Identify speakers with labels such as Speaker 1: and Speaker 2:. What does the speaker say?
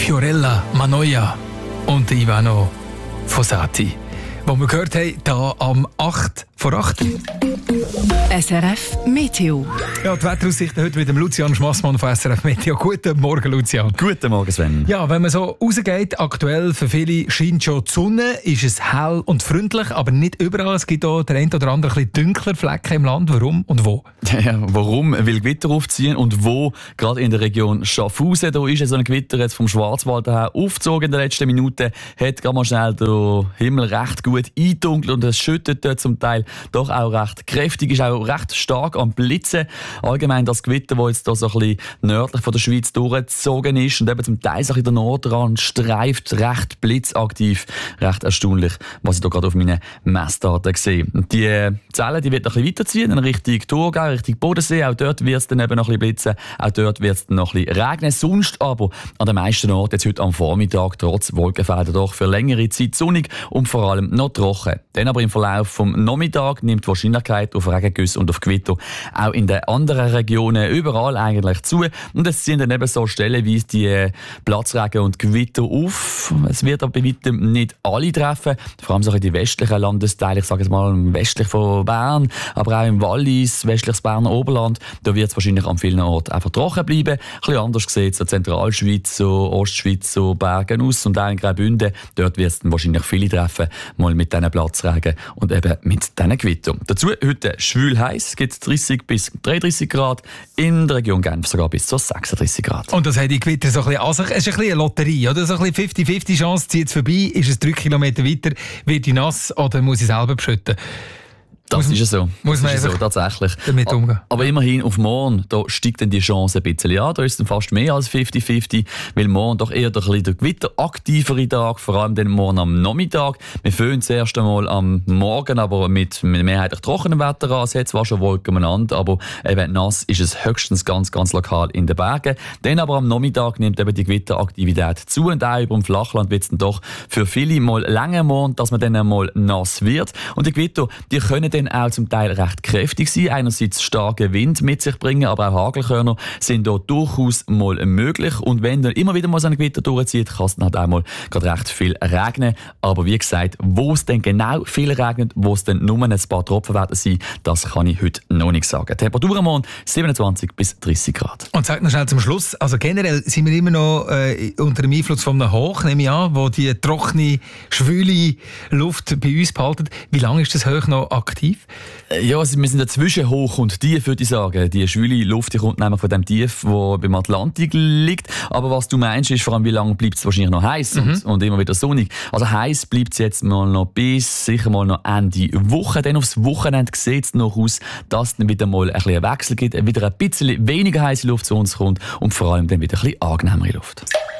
Speaker 1: Fiorella Manoia und Ivano Fossati, wo wir gehört haben, hier am 8 vor 8.
Speaker 2: SRF Meteo.
Speaker 1: Ja, die Wetteraussichten heute mit dem Lucian Schmassmann von SRF Meteo. Guten Morgen, Lucian.
Speaker 3: Guten Morgen, Sven.
Speaker 1: Ja, wenn man so rausgeht, aktuell für viele scheint schon die Sonne, ist es hell und freundlich, aber nicht überall. Es gibt auch der ein oder andere ein bisschen dunkler Flecken im Land. Warum und wo?
Speaker 3: Ja, warum? Weil Gewitter aufziehen und wo? Gerade in der Region Schaffhausen, da ist so ein Gewitter jetzt vom Schwarzwald her aufgezogen in den letzten Minuten, hat gerade mal schnell den Himmel recht gut eingedunkelt und es schüttet dort zum Teil doch auch recht kräftig, ist auch recht stark am Blitzen. Allgemein das Gewitter, das jetzt da so ein bisschen nördlich von der Schweiz durchgezogen ist und eben zum Teil so in der Nordrand streift, recht blitzaktiv. Recht erstaunlich, was ich da gerade auf meinen Messdaten sehe. Und die Zellen, die wird noch ein bisschen weiterziehen, in Richtung Thurgau, Richtung Bodensee. Auch dort wird es dann eben noch ein bisschen blitzen. Auch dort wird es noch ein bisschen regnen. Sonst aber an den meisten Orten jetzt heute am Vormittag trotz Wolkenfelder doch für längere Zeit sonnig und vor allem noch trocken. Dann aber im Verlauf vom Nachmittag nimmt die Wahrscheinlichkeit auf Regengüsse und auf Gewitter auch in den anderen Regionen überall eigentlich zu. Und es ziehen dann eben so stellenweise die Platzregen und Gewitter auf. Es wird aber bei weitem nicht alle treffen. Vor allem so in die westlichen Landesteile, ich sage jetzt mal westlich von Bern, aber auch im Wallis, westliches Berner Oberland. Da wird es wahrscheinlich an vielen Orten einfach trocken bleiben. Ein bisschen anders sieht es in Zentralschweiz, so Ostschweiz, so Bergen aus und auch in Graubünden. Dort wird es dann wahrscheinlich viele treffen, mal mit diesen Platzregen und eben mit diesen Gewitter. Dazu heute schwül heiß, es gibt 30 bis 33 Grad, in der Region Genf sogar bis zu 36 Grad.
Speaker 1: Und das hat die Gewitter so ein bisschen an sich. Es ist ein bisschen eine Lotterie, oder? So ein bisschen 50-50 Chance, zieht es vorbei, ist es 3 Kilometer weiter, wird die nass oder muss ich selber beschütten?
Speaker 3: Das ist es so.
Speaker 1: Muss man
Speaker 3: so, tatsächlich.
Speaker 1: Damit umgehen.
Speaker 3: Aber immerhin auf morgen, da steigt dann die Chance ein bisschen an. Da ist es dann fast mehr als 50-50, weil morgen doch eher der gewitteraktivere Tag, vor allem dann morgen am Nachmittag. Wir fangen zuerst einmal am Morgen, aber mit mehrheitlich trockenem Wetter an. Es hat zwar schon Wolken umeinander, aber eben nass ist es höchstens ganz, ganz lokal in den Bergen. Dann aber am Nachmittag nimmt eben die Gewitteraktivität zu und auch über dem Flachland wird es dann doch für viele mal länger morgen, dass man dann einmal nass wird. Und die Gewitter, die können dann auch zum Teil recht kräftig sein. Einerseits starke Wind mit sich bringen, aber auch Hagelkörner sind da durchaus mal möglich. Und wenn dann immer wieder mal so ein Gewitter durchzieht, kann es dann halt auch mal gerade recht viel regnen. Aber wie gesagt, wo es dann genau viel regnet, wo es dann nur ein paar Tropfen werden sein, das kann ich heute noch nicht sagen. Temperatur am Morgen 27 bis 30 Grad.
Speaker 1: Und sag noch schnell zum Schluss, also generell sind wir immer noch unter dem Einfluss von einem Hoch, nehme ich an, wo die trockene, schwüle Luft bei uns behalten. Wie lange ist das Hoch noch aktiv?
Speaker 3: Ja, also wir sind dazwischen hoch und tief, würde ich sagen. Die schwüle Luft, die kommt nämlich von dem Tief, das beim Atlantik liegt. Aber was du meinst, ist vor allem, wie lange bleibt es wahrscheinlich noch heiß und immer wieder sonnig. Also heiß bleibt es jetzt mal noch bis sicher mal noch Ende Woche. Dann aufs Wochenende sieht es noch aus, dass es dann wieder mal ein bisschen Wechsel gibt, wieder ein bisschen weniger heiße Luft zu uns kommt und vor allem dann wieder ein bisschen angenehmere Luft.